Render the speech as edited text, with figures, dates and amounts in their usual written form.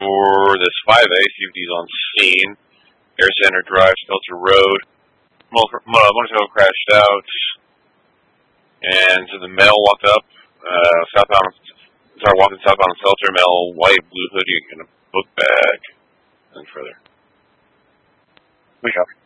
for this 5A, see if he's on scene. Air Center Drive, Stelter Road. Motorcycle crashed out. And so the male walked up, southbound, started walking southbound Stelter, male, white, blue hoodie, and a book bag. And further. We copy.